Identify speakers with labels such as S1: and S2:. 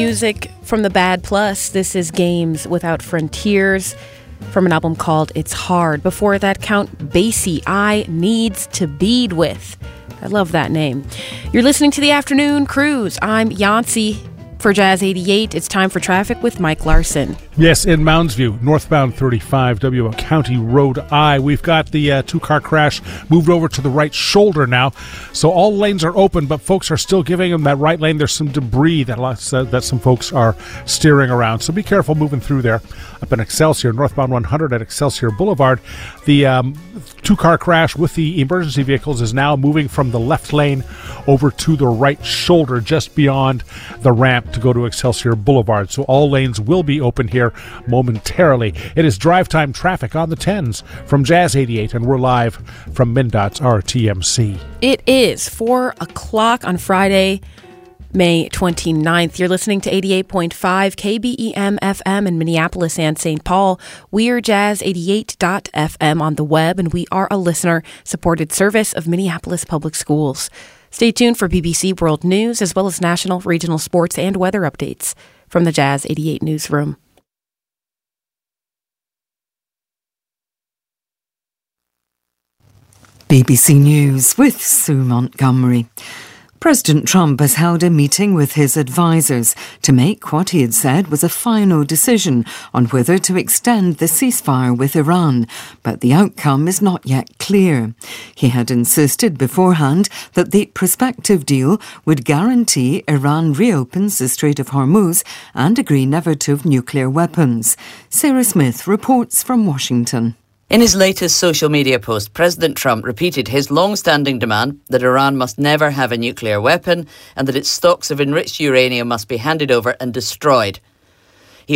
S1: music from the Bad Plus. This is Games Without Frontiers from an album called It's Hard. Before that, Count Basie, I Needs to Bead With. I love that name. You're listening to The Afternoon Cruise. I'm Yancey. For Jazz 88, it's time for traffic with Mike Larson.
S2: Yes, in Mounds View, northbound 35, WO County Road I. We've got the two-car crash moved over to the right shoulder now. So all lanes are open, but folks are still giving them that right lane. There's some debris that some folks are steering around. So be careful moving through there. Up in Excelsior, northbound 100 at Excelsior Boulevard. The two-car crash with the emergency vehicles is now moving from the left lane over to the right shoulder, just beyond the ramp to go to Excelsior Boulevard. So all lanes will be open here momentarily. It is drive time traffic on the 10s from Jazz 88, and we're live from MnDOT's RTMC.
S1: It is 4 o'clock on Friday, May 29th. You're listening to 88.5 KBEM FM in Minneapolis and St. Paul. We're jazz88.fm on the web, and we are a listener-supported service of Minneapolis Public Schools. Stay tuned for BBC World News, as well as national, regional sports, and weather updates from the Jazz 88 newsroom.
S3: BBC News with Sue Montgomery. President Trump has held a meeting with his advisers to make what he had said was a final decision on whether to extend the ceasefire with Iran, but the outcome is not yet clear. He had insisted beforehand that the prospective deal would guarantee Iran reopens the Strait of Hormuz and agree never to have nuclear weapons. Sarah Smith reports from Washington.
S4: In his latest social media post, President Trump repeated his long-standing demand that Iran must never have a nuclear weapon and that its stocks of enriched uranium must be handed over and destroyed.